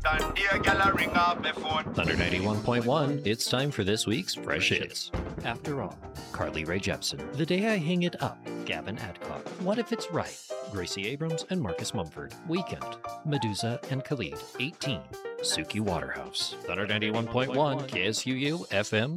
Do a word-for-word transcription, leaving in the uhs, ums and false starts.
And dear gal, ring off my phone. Thunder ninety-one point one, it's time for this week's Fresh Hits. After All, Carly Rae Jepsen. The Day I Hang It Up, Gavin Adcock. What If It's Right, Gracie Abrams and Marcus Mumford. Weekend, Medusa and Khalid. eighteen, Suki Waterhouse. Thunder ninety-one point one, K S U U, F M,